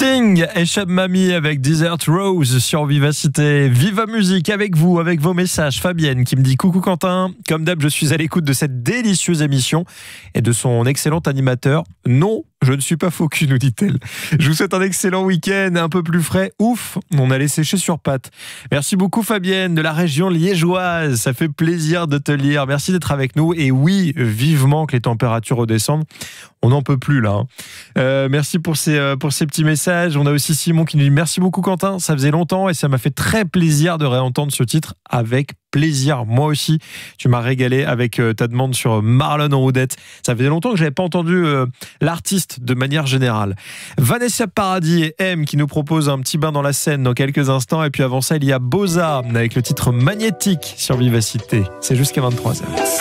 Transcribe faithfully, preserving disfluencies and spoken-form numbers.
Sting et Cheb Mami avec Desert Rose sur Vivacité. Viva Musique avec vous, avec vos messages. Fabienne qui me dit coucou Quentin. Comme d'hab, je suis à l'écoute de cette délicieuse émission et de son excellent animateur. Non, je ne suis pas faux cul, nous dit-elle. Je vous souhaite un excellent week-end, un peu plus frais. Ouf, on allait sécher sur pattes. Merci beaucoup Fabienne de la région liégeoise. Ça fait plaisir de te lire. Merci d'être avec nous. Et oui, vivement que les températures redescendent. On n'en peut plus là. Hein. Euh, merci pour ces, euh, pour ces petits messages. On a aussi Simon qui nous dit merci beaucoup Quentin. Ça faisait longtemps et ça m'a fait très plaisir de réentendre ce titre avec plaisir. Moi aussi, tu m'as régalé avec euh, ta demande sur Marlon en Roudette. Ça faisait longtemps que je n'avais pas entendu euh, l'artiste de manière générale. Vanessa Paradis et M qui nous proposent un petit bain dans la Seine dans quelques instants. Et puis avant ça, il y a Boza avec le titre Magnétique sur Vivacité. C'est jusqu'à vingt-trois heures.